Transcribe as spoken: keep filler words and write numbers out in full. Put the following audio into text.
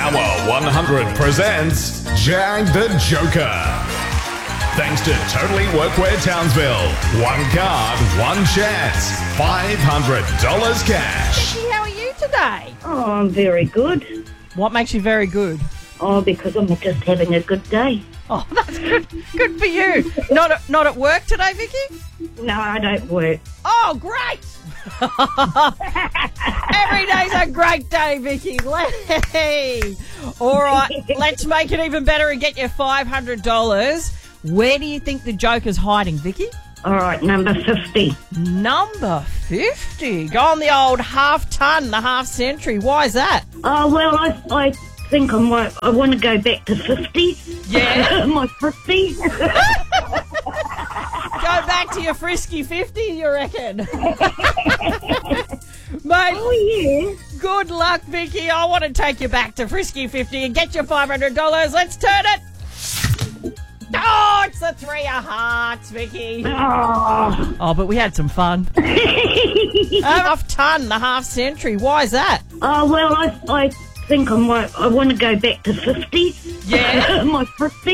Power one hundred presents Jag the Joker. Thanks to Totally Workwear Townsville. One card, one chance. five hundred dollars cash. Vicky, how are you today? Oh, I'm very good. What makes you very good? Oh, because I'm just having a good day. Oh, that's good. Good for you. Not at, not at work today, Vicky? No, I don't work. Oh, great. Every day's a great day, Vicky. Hey. All right, let's make it even better and get you five hundred dollars. Where do you think the Joker's hiding, Vicky? All right, number fifty. Number fifty. Go on the old half ton, the half century. Why is that? Oh, well, I I think I might, I want to go back to fifty. Yeah. My fifty. Go back to your frisky fifty, you reckon? Mate, Oh, yeah. good luck, Vicky. I want to take you back to frisky fifty and get you five hundred dollars. Let's turn it. Oh, it's the three of hearts, Vicky. Oh. Oh, but we had some fun. Half ton, the half century. Why is that? Oh, well, I I think I might, I want to go back to fifty. Yeah. My fifty.